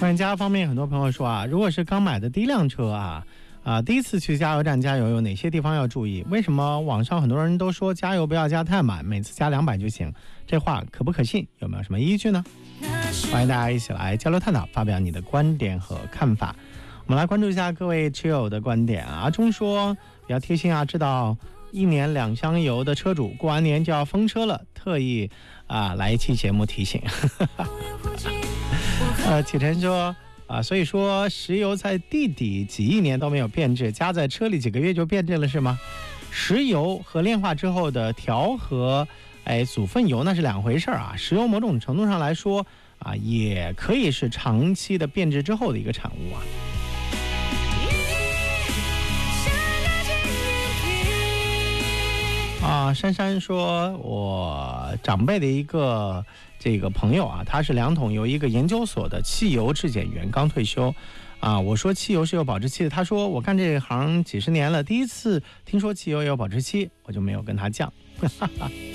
关于加油方面，很多朋友说啊，如果是刚买的第一辆车第一次去加油站加油有哪些地方要注意？为什么网上很多人都说加油不要加太满，每次加200就行？这话可不可信？有没有什么依据呢？欢迎大家一起来交流探讨，发表你的观点和看法。我们来关注一下各位车友的观点。阿忠说比较贴心啊，知道1年2箱油的车主过完年就要封车了，特意来一期节目提醒。启辰说所以说石油在地底几亿年都没有变质，加在车里几个月就变质了是吗？石油和炼化之后的调和组分油那是两回事啊。石油某种程度上来说也可以是长期的变质之后的一个产物珊珊说我长辈的一个这个朋友他是2桶油一个研究所的汽油质检员，刚退休我说汽油是有保质期的，他说我干这行几十年了，第一次听说汽油有保质期，我就没有跟他犟。